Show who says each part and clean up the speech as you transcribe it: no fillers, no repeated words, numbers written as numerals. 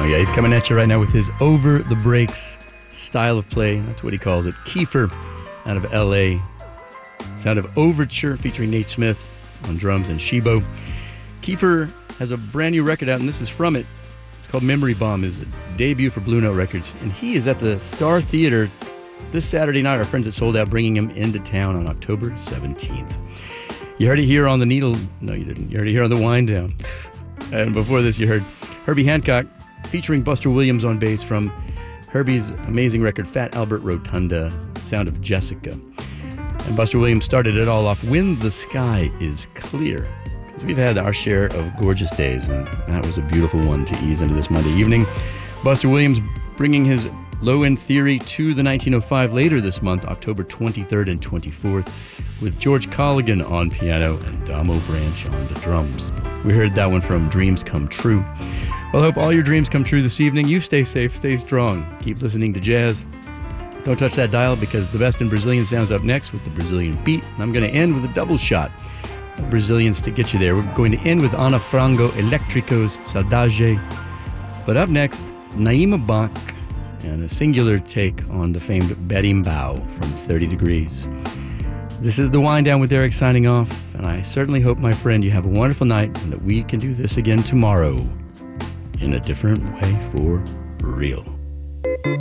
Speaker 1: Oh yeah, he's coming at you right now with his over the breaks style of play. That's what he calls it. Kiefer out of LA. Sound of Overture featuring Nate Smith on drums and Shibo. Kiefer has a brand new record out, and this is from it. It's called Memory Bomb, his debut for Blue Note Records. And he is at the Star Theater this Saturday night. Our friends at Sold Out bringing him into town on October 17th. You heard it here on the Needle. No, you didn't. You heard it here on the Wind Down. And before this, you heard Herbie Hancock featuring Buster Williams on bass from Herbie's amazing record, Fat Albert Rotunda, Sound of Jessica. And Buster Williams started it all off, When the Sky is Clear. Because we've had our share of gorgeous days, and that was a beautiful one to ease into this Monday evening. Buster Williams bringing his Low End Theory to the 1905 later this month, October 23rd and 24th, with George Colligan on piano and Damo Branch on the drums. We heard that one from Dreams Come True. Well, I hope all your dreams come true this evening. You stay safe, stay strong. Keep listening to jazz. Don't touch that dial, because the best in Brazilian sounds up next with the Brazilian beat. And I'm going to end with a double shot of Brazilians to get you there. We're going to end with Ana Frango Eléctrico's Saudade. But up next, Naima Bach and a singular take on the famed Berimbau from 30 Degrees. This is the Wind Down with Eric signing off, and I certainly hope, my friend, you have a wonderful night and that we can do this again tomorrow in a different way for real.